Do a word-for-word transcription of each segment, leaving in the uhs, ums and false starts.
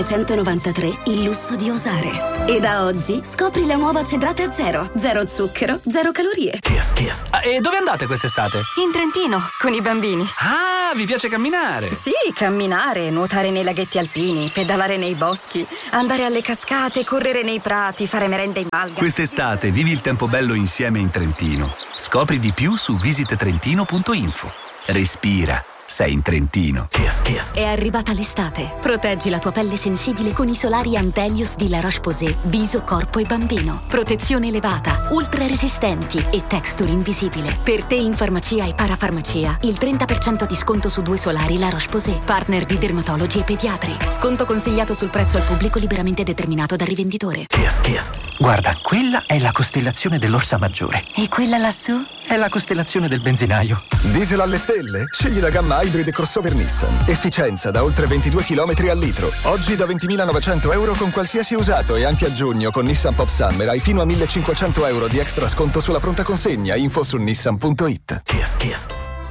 centonovantatré il lusso di osare. E da oggi scopri la nuova Cedrate a zero. Zero zucchero, zero calorie. Kiss, kiss. Ah, e dove andate quest'estate? In Trentino, con i bambini. Ah, vi piace camminare? Sì, camminare, nuotare nei laghetti alpini, pedalare nei boschi, andare alle cascate, correre nei prati, fare merenda in alga. Quest'estate vivi il tempo bello insieme in Trentino. Scopri di più su visit trentino punto info. Respira. Sei in Trentino. Kiss, kiss. È arrivata l'estate. Proteggi la tua pelle sensibile con i solari Antelios di La Roche-Posay. Viso, corpo e bambino. Protezione elevata, ultra resistenti e texture invisibile. Per te in farmacia e parafarmacia. Il trenta per cento di sconto su due solari La Roche-Posay. Partner di dermatologi e pediatri. Sconto consigliato sul prezzo al pubblico liberamente determinato dal rivenditore. Kiss, kiss. Guarda, quella è la costellazione dell'Orsa Maggiore. E quella lassù? È la costellazione del benzinaio. Diesel alle stelle? Scegli la gamma Hybrid e crossover Nissan. Efficienza da oltre ventidue chilometri al litro. Oggi da ventimilanovecento euro con qualsiasi usato e anche a giugno con Nissan Pop Summer hai fino a millecinquecento euro di extra sconto sulla pronta consegna. Info su nissan punto it. Kiss, kiss.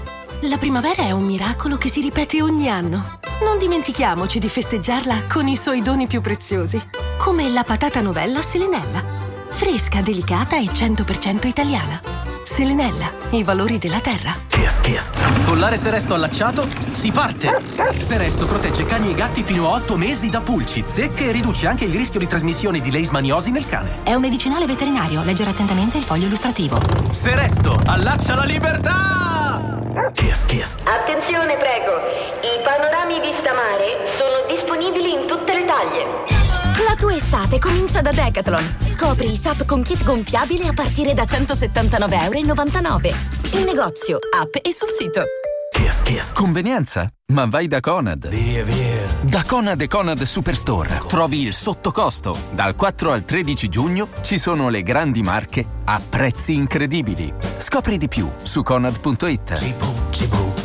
La primavera è un miracolo che si ripete ogni anno. Non dimentichiamoci di festeggiarla con i suoi doni più preziosi, come la patata novella Selenella. Fresca, delicata e cento per cento italiana. Selenella, i valori della terra. Kiss, kiss. Collare Seresto allacciato, si parte! Seresto protegge cani e gatti fino a otto mesi da pulci, zecche e riduce anche il rischio di trasmissione di leishmaniosi nel cane. È un medicinale veterinario, leggere attentamente il foglio illustrativo. Seresto, allaccia la libertà! Kiss, kiss. Attenzione, prego. I panorami vista mare sono disponibili in tutte le taglie. La tua estate comincia da Decathlon. Scopri i S U P con kit gonfiabile a partire da centosettantanove e novantanove euro. In negozio, app e sul sito. Kiss, kiss. Convenienza? Ma vai da Conad. Via, via. Da Conad e Conad Superstore trovi il sottocosto. Dal quattro al tredici giugno ci sono le grandi marche a prezzi incredibili. Scopri di più su conad punto it. Cibu, cibu.